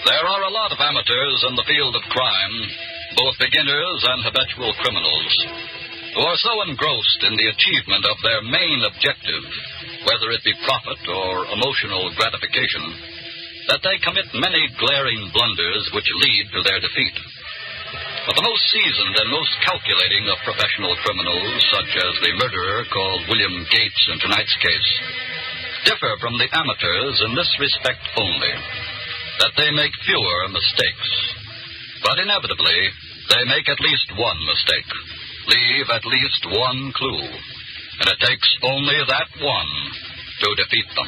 There are a lot of amateurs in the field of crime, both beginners and habitual criminals, who are so engrossed in the achievement of their main objective, whether it be profit or emotional gratification, that they commit many glaring blunders which lead to their defeat. But the most seasoned and most calculating of professional criminals, such as the murderer called William Gates in tonight's case, differ from the amateurs in this respect only, that they make fewer mistakes. But inevitably, they make at least one mistake, leave at least one clue, and it takes only that one to defeat them.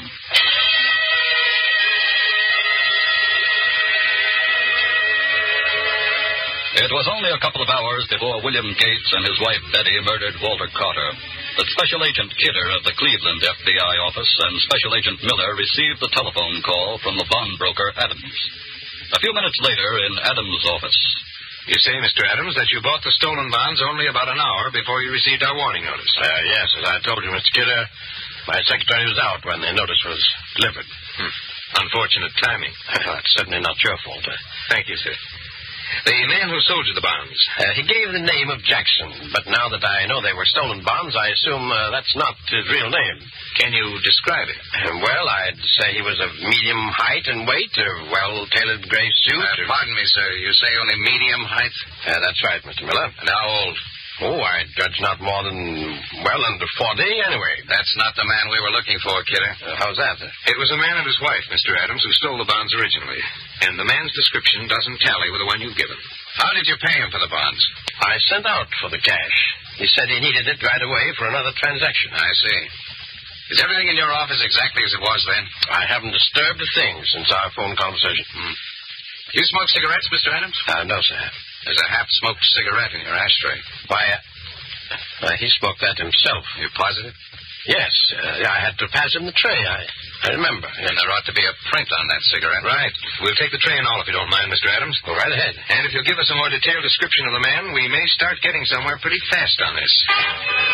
It was only a couple of hours before William Gates and his wife Betty murdered Walter Carter that Special Agent Kidder of the Cleveland FBI office and Special Agent Miller received the telephone call from the bond broker Adams. A few minutes later, in Adams' office. You say, Mr. Adams, that you bought the stolen bonds only about an hour before you received our warning notice. Yes, as I told you, Mr. Kidder. My secretary was out when the notice was delivered. Unfortunate timing. That's certainly not your fault. Thank you, sir. The man who sold you the bonds. He gave the name of Jackson, but now that I know they were stolen bonds, I assume that's not his real name. Can you describe it? Well, I'd say he was of medium height and weight, a well-tailored gray suit. Pardon me, sir. You say only medium height? That's right, Mr. Miller. And how old? Oh, I judge not more than, under 40 anyway. That's not the man we were looking for, Kidder. How's that? It was a man and his wife, Mr. Adams, who stole the bonds originally. And the man's description doesn't tally with the one you've given. How did you pay him for the bonds? I sent out for the cash. He said he needed it right away for another transaction. I see. Is everything in your office exactly as it was then? I haven't disturbed a thing since our phone conversation. You smoke cigarettes, Mr. Adams? No, sir. There's a half-smoked cigarette in your ashtray. Why, he smoked that himself. You positive? Yes. I had to pass him the tray. I remember. Yes. And there ought to be a print on that cigarette. Right. We'll take the tray and all if you don't mind, Mr. Adams. Go right ahead. And if you'll give us a more detailed description of the man, we may start getting somewhere pretty fast on this.